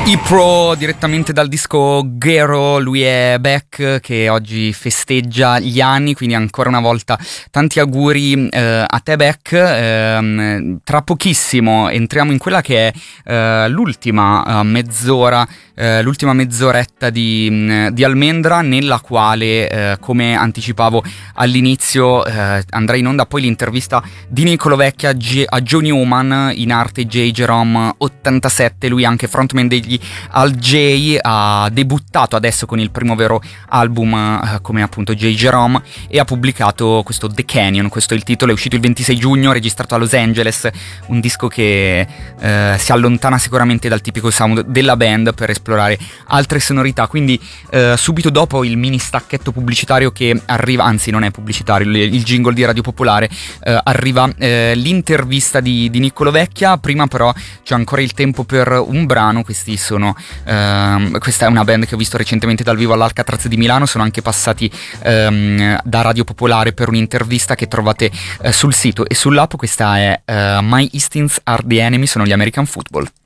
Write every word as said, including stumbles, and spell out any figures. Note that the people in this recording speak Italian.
I Pro direttamente dal disco Gero, lui è Beck che oggi festeggia gli anni, quindi ancora una volta tanti auguri eh, a te Beck. Eh, tra pochissimo entriamo in quella che è eh, l'ultima eh, mezz'ora, eh, l'ultima mezz'oretta di, di Almendra, nella quale eh, come anticipavo all'inizio eh, andrà in onda poi l'intervista di Niccolò Vecchia a, G- a Joe Newman, in arte J. Jerome ottantasette, lui anche frontman degli Al J, ha debuttato adesso con il primo vero album eh, come appunto J. Jerome, e ha pubblicato questo The Canyon, questo è il titolo, è uscito il ventisei giugno, registrato a Los Angeles, un disco che eh, si allontana sicuramente dal tipico sound della band per esplorare altre sonorità, quindi eh, subito dopo il mini stacchetto pubblicitario che arriva, anzi non è pubblicitario, il, il jingle di Radio Popolare, eh, arriva eh, l'intervista di, di Niccolò Vecchia. Prima però c'è ancora il tempo per un brano. Questi sono ehm, questa è una band che ho visto recentemente dal vivo all'Alcatraz di Milano, sono anche passati ehm, da Radio Popolare per un'intervista che trovate eh, sul sito e sull'app. Questa è uh, My Instincts Are The Enemy, sono gli American Football.